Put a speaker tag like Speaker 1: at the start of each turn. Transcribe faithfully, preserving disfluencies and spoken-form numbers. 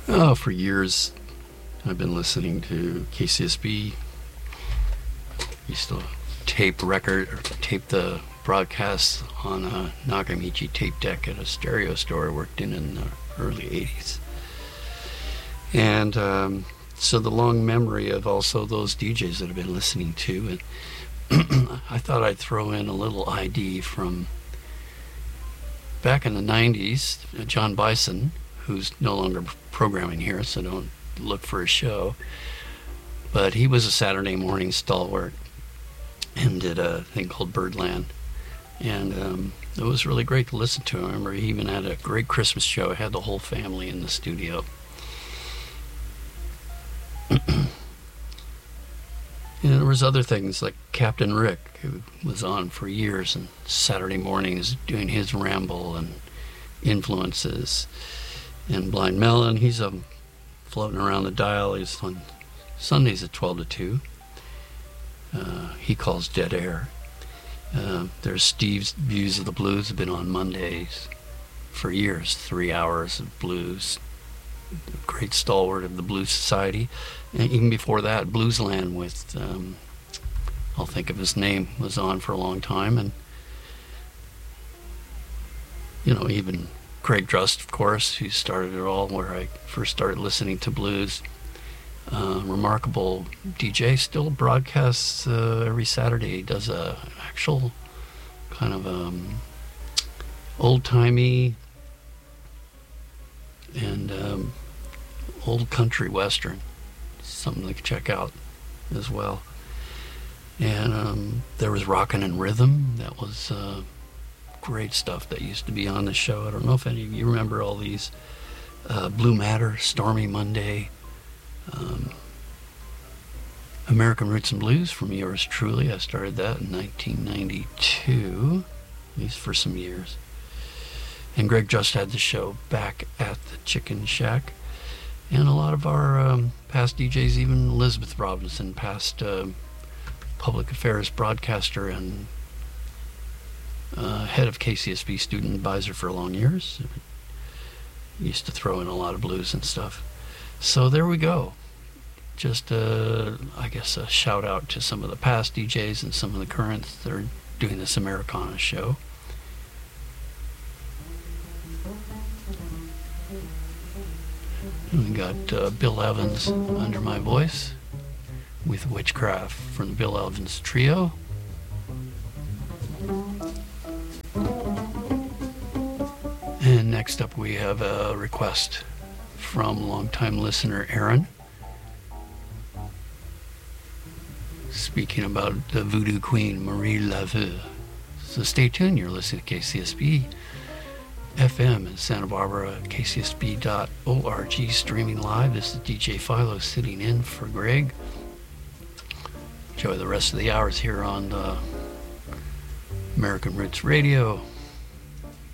Speaker 1: Oh, for years I've been listening to K C S B. Used to tape record or tape the broadcasts on a Nakamichi tape deck at a stereo store I worked in in the early eighties. And um, so the long memory of also those D Js that I've been listening to, and I thought I'd throw in a little I D from back in the nineties. John Bison, who's no longer programming here, so don't look for his show, but he was a Saturday morning stalwart and did a thing called Birdland, and um, it was really great to listen to. I remember he even had a great Christmas show. Had the whole family in the studio. And there was other things like Captain Rick, who was on for years and Saturday mornings doing his ramble and influences. And Blind Melon, he's um, floating around the dial. He's on Sundays at twelve to two. Uh, he calls Dead Air. Uh, there's Steve's Views of the Blues, have been on Mondays for years, three hours of blues. Great stalwart of the Blues Society. And even before that, Bluesland with, um, I'll think of his name, was on for a long time. And, you know, even Craig Drust, of course, who started it all, where I first started listening to blues. Uh, remarkable D J, still broadcasts uh, every Saturday. He does a actual kind of um, old-timey and um, old country western. Something to check out as well. And um, there was Rockin' and Rhythm. That was uh, great stuff that used to be on the show. I don't know if any of you remember all these. Uh, Blue Matter, Stormy Monday, um, American Roots and Blues from yours truly. I started that in nineteen ninety-two, at least for some years. And Greg just had the show back at the Chicken Shack. And a lot of our um, past D Js, even Elizabeth Robinson, past uh, public affairs broadcaster and uh, head of K C S B student advisor for long years. Used to throw in a lot of blues and stuff. So there we go. Just, uh, I guess, a shout out to some of the past D Js and some of the currents that are doing this Americana show. We got uh, Bill Evans, Under My Voice, with Witchcraft from the Bill Evans Trio. And next up we have a request from longtime listener Aaron, speaking about the voodoo queen Marie Laveau. So stay tuned, you're listening to K C S B F M in Santa Barbara, K C S B dot org, streaming live. This is D J Philo sitting in for Greg. Enjoy the rest of the hours here on uh, American Roots Radio.